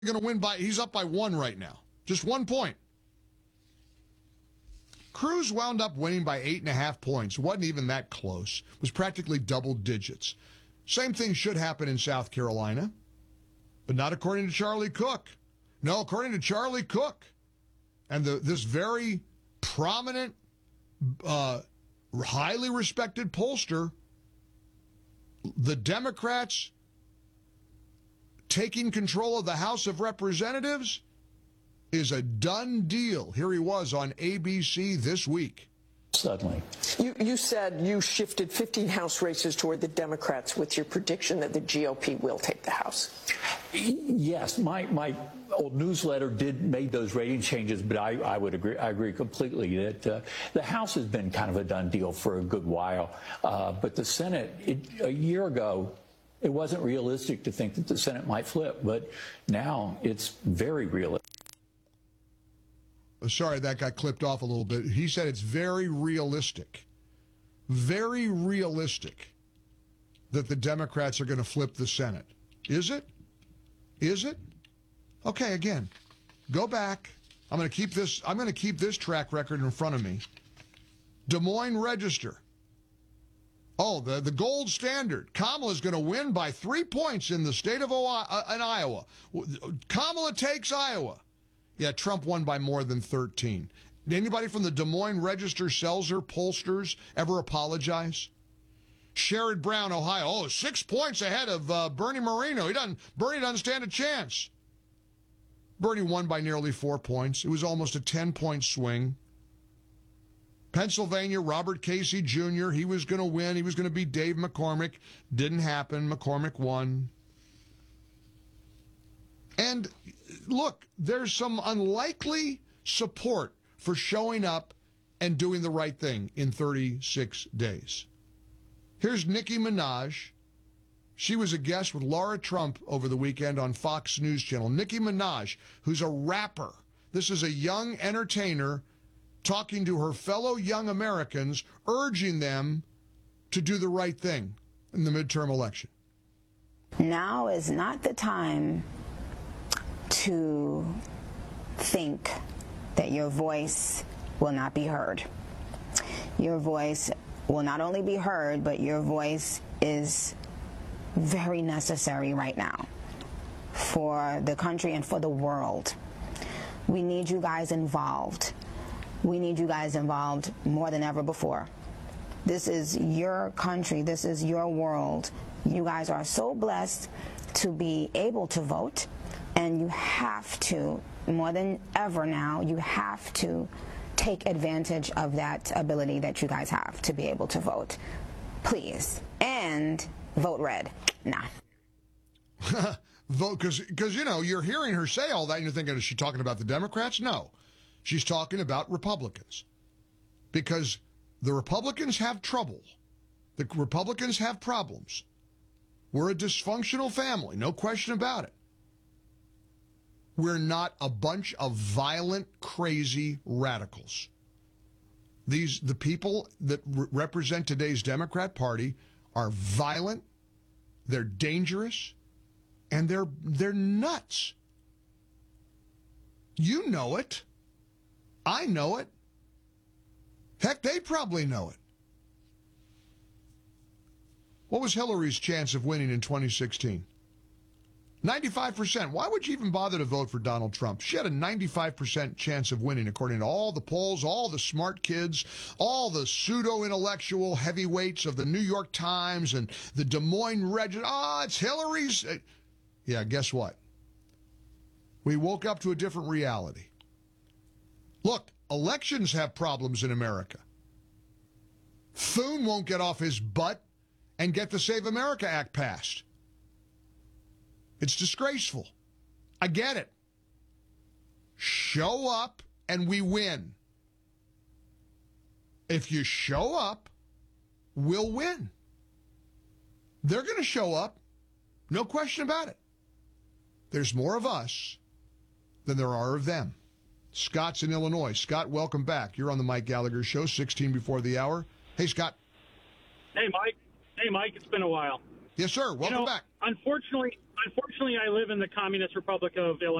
going to win by, he's up by 1 right now. Just 1 point. Cruz wound up winning by 8.5 points. Wasn't even that close. It was practically double digits. Same thing should happen in South Carolina, but not according to Charlie Cook. No, according to Charlie Cook and this very prominent, highly respected pollster, the Democrats taking control of the House of Representatives is a done deal. Here he was on ABC this week. Suddenly. You said you shifted 15 House races toward the Democrats with your prediction that the GOP will take the House. Yes, my old newsletter made those rating changes, but I would agree. I agree completely that the House has been kind of a done deal for a good while, but the Senate, a year ago, it wasn't realistic to think that the Senate might flip, but now it's very realistic. Sorry, that got clipped off a little bit. He said it's very realistic that the Democrats are going to flip the Senate. Is it? Is it? Okay, again, go back. I'm going to keep this track record in front of me. Des Moines Register. Oh, the gold standard. Kamala is going to win by 3 points in the state of Iowa. Kamala takes Iowa. Yeah, Trump won by more than 13. Did anybody from the Des Moines Register, Selzer, pollsters ever apologize? Sherrod Brown, Ohio. 6 points ahead of Bernie Moreno. Bernie doesn't stand a chance. Bernie won by nearly 4 points. It was almost a 10-point swing. Pennsylvania, Robert Casey Jr., he was going to win. He was going to beat Dave McCormick. Didn't happen. McCormick won. And look, there's some unlikely support for showing up and doing the right thing in 36 days. Here's Nicki Minaj. She was a guest with Laura Trump over the weekend on Fox News Channel. Nicki Minaj, who's a rapper. This is a young entertainer talking to her fellow young Americans, urging them to do the right thing in the midterm election. Now is not the time to think that your voice will not be heard. Your voice will not only be heard, but your voice is very necessary right now for the country and for the world. We need you guys involved. We need you guys involved more than ever before. This is your country. This is your world. You guys are so blessed to be able to vote, and you have to, more than ever now, you have to take advantage of that ability that you guys have to be able to vote. Please. And vote red. Nah. Vote, because, you know, you're hearing her say all that, and you're thinking, is she talking about the Democrats? No. She's talking about Republicans. Because the Republicans have trouble. The Republicans have problems. We're a dysfunctional family, no question about it. We're not a bunch of violent, crazy radicals. The people that represent today's Democrat Party are violent, they're dangerous, and they're nuts. You know it. I know it. Heck, they probably know it. What was Hillary's chance of winning in 2016? 95%. Why would you even bother to vote for Donald Trump? She had a 95% chance of winning, according to all the polls, all the smart kids, all the pseudo-intellectual heavyweights of the New York Times and the Des Moines Register. It's Hillary's. Yeah, guess what? We woke up to a different reality. Look, elections have problems in America. Thune won't get off his butt and get the Save America Act passed. It's disgraceful. I get it. Show up and we win. If you show up, we'll win. They're going to show up. No question about it. There's more of us than there are of them. Scott's in Illinois. Scott, welcome back. You're on the Mike Gallagher Show, 16 before the hour. Hey, Scott. Hey, Mike. It's been a while. Yes, sir. Welcome back. Unfortunately, I live in the Communist Republic of Illinois.